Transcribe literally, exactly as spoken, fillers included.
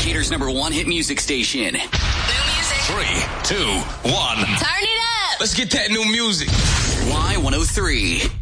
Peter's number one hit music station. New music. Three, two, one. Turn it up. Let's get that new music. Y one oh three.